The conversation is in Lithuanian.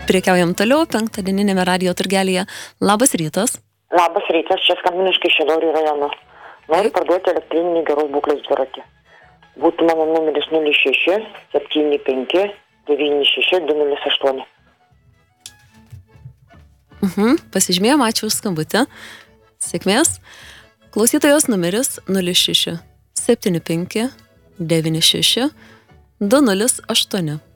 Priekiaujam toliau penktadieninėme radijo turgelyje. Labas rytas. Labas rytas, čia skambinu iš Kaišiadorių rajono. Noriu parduoti elektrinį geros būklės dviratį. Būtų mano numeris 06 75 96 208. Pasižymėjom, ačiū už skambutį. Sėkmės. Klausytojos numeris 06 75 96 208.